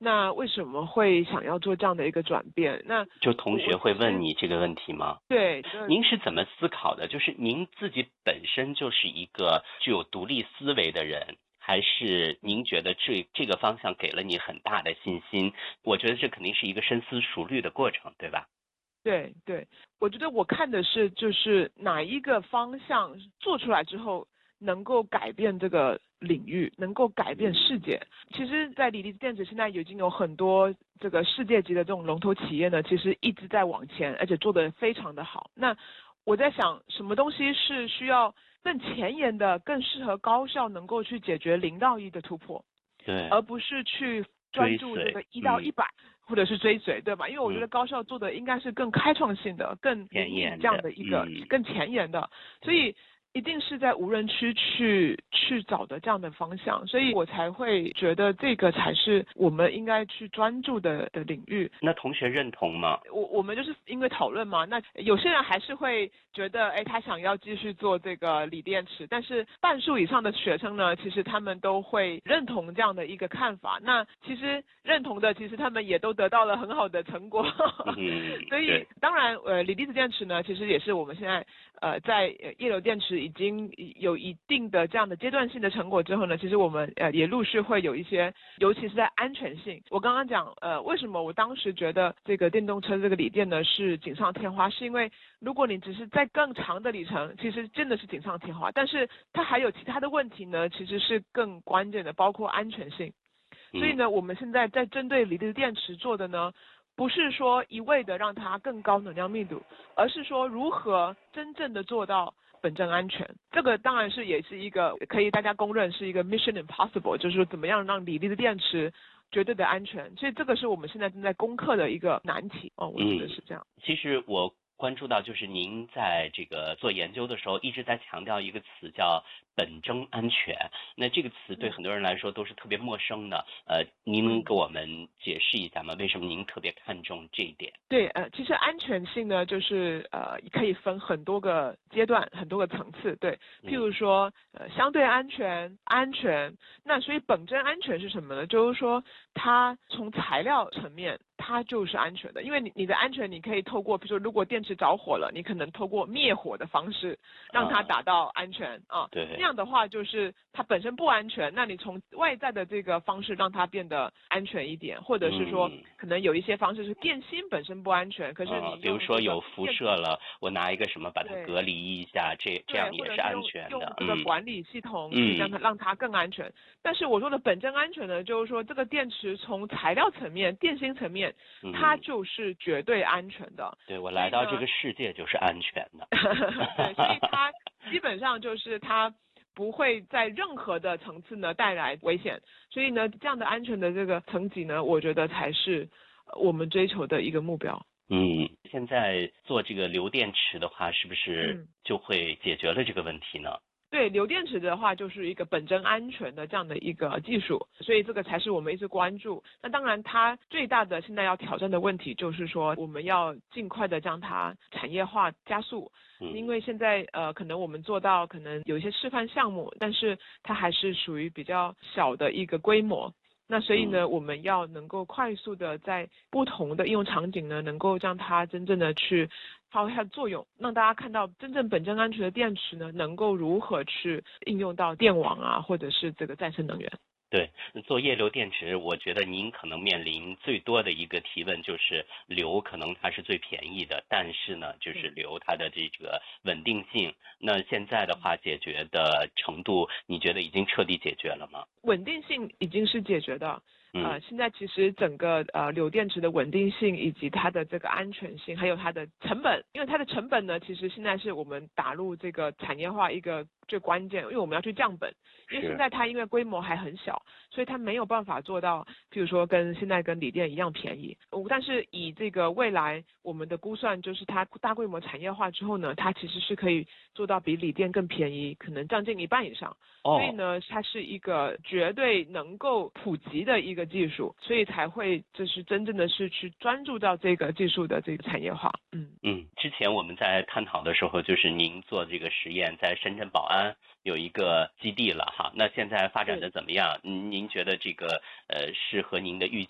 那为什么会想要做这样的一个转变？那就同学会问你这个问题吗？ 对， 您是怎么思考的？就是您自己本身就是一个具有独立思维的人，还是您觉得这个方向给了你很大的信心？我觉得这肯定是一个深思熟虑的过程，对吧？ 对对，我觉得我看的是就是哪一个方向做出来之后能够改变这个领域，能够改变世界。其实，在锂离子电池现在已经有很多这个世界级的这种龙头企业呢，其实一直在往前，而且做得非常的好。那我在想，什么东西是需要更前沿的、更适合高效能够去解决0到1的突破， 对， 而不是去专注这个1到100。或者是追随，对吧？因为我觉得高校做的应该是更开创性的、更前沿这样的一个更前沿的，所以一定是在无人区去找的这样的方向，所以我才会觉得这个才是我们应该去专注的领域。 那同学认同吗？ 我们就是因为讨论嘛，那有些人还是会觉得，哎，他想要继续做这个锂电池，但是半数以上的学生呢，其实他们都会认同这样的一个看法。那其实认同的，其实他们也都得到了很好的成果。所以当然，锂离子电池呢，其实也是我们现在在液流电池已经有一定的这样的阶段性的成果之后呢，其实我们也陆续会有一些，尤其是在安全性。我刚刚讲为什么我当时觉得这个电动车这个锂电呢是锦上添花，是因为如果你只是在更长的里程，其实真的是锦上添花，但是它还有其他的问题呢，其实是更关键的，包括安全性。所以呢，我们现在在针对锂离子电池做的呢，不是说一味的让它更高能量密度，而是说如何真正的做到本真安全。这个当然是也是一个可以大家公认是一个 mission impossible， 就是说怎么样让锂离子电池绝对的安全。所以这个是我们现在正在攻克的一个难题哦，我觉得是这样。 其实我关注到，就是您在这个做研究的时候一直在强调一个词叫本真安全。那这个词对很多人来说都是特别陌生的，您能给我们解释一下吗？为什么您特别看重这一点？ 对，其实安全性呢，就是可以分很多个阶段、很多个层次。对，譬如说相对安全、安全。那所以本真安全是什么呢？就是说它从材料层面，它就是安全的，因为你的安全，你可以透过，比如说如果电池着火了，你可能透过灭火的方式让它达到安全啊。 对， 那样的话就是它本身不安全，那你从外在的这个方式让它变得安全一点，或者是说可能有一些方式是电芯本身不安全，可是你比如说有辐射了，我拿一个什么把它隔离一下，这样也是安全的。 用这个管理系统去让它更安全。但是我说的本真安全呢，就是说这个电池从材料层面、电芯层面，它就是绝对安全的。 对，我来到这个世界就是安全的。 对，所以它基本上就是它不会在任何的层次呢带来危险。所以呢，这样的安全的这个层级呢，我觉得才是我们追求的一个目标。 现在做这个铀电池的话，是不是就会解决了这个问题呢？ 对，铀电池的话就是一个本真安全的这样的一个技术，所以这个才是我们一直关注。那当然，它最大的现在要挑战的问题就是说，我们要尽快的将它产业化加速。因为现在可能我们做到可能有一些示范项目，但是它还是属于比较小的一个规模。那所以呢，我们要能够快速的在不同的应用场景呢，能够让它真正的去发挥它的作用，让大家看到真正本真安全的电池呢，能够如何去应用到电网啊，或者是这个再生能源。 对，做液流电池，我觉得您可能面临最多的一个提问就是铀可能它是最便宜的，但是呢，就是铀它的这个稳定性，那现在的话解决的程度，你觉得已经彻底解决了吗？ 稳定性已经是解决的。现在其实整个铀电池的稳定性以及它的这个安全性，还有它的成本，因为它的成本呢，其实现在是我们打入这个产业化一个最关键，因为我们要去降本，因为现在它因为规模还很小，所以它没有办法做到，譬如说现在跟锂电一样便宜。但是以这个未来我们的估算，就是它大规模产业化之后呢，它其实是可以做到比锂电更便宜，可能将近1半以上。所以呢，它是一个绝对能够普及的一个技术，所以才会就是真正的是去专注到这个技术的这个产业化。 之前我们在探讨的时候，就是您做这个实验在深圳宝安有一个基地了哈，那现在发展的怎么样？您觉得这个是和您的预